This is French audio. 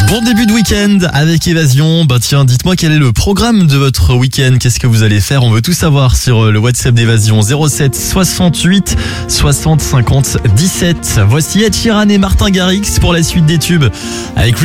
Bon début de week-end avec Évasion. Bah tiens, dites-moi quel est le programme de votre week-end. Qu'est-ce que vous allez faire? On veut tout savoir sur le WhatsApp d'Évasion 07 68 60 50 17. Voici Ed Sheeran et Martin Garrix pour la suite des tubes avec